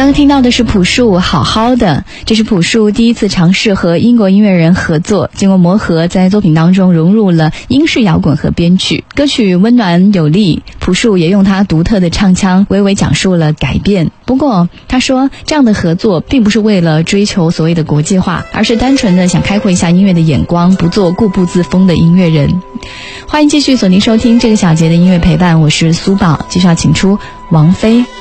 刚刚听到的是朴树好好的，这是朴树第一次尝试和英国音乐人合作，经过磨合，在作品当中融入了英式摇滚和编曲，歌曲温暖有力，朴树也用他独特的唱腔娓娓讲述了改变。不过他说，这样的合作并不是为了追求所谓的国际化，而是单纯的想开阔一下音乐的眼光，不做固步自封的音乐人。欢迎继续锁定收听这个小节的音乐陪伴，我是苏宝，继续要请出王菲。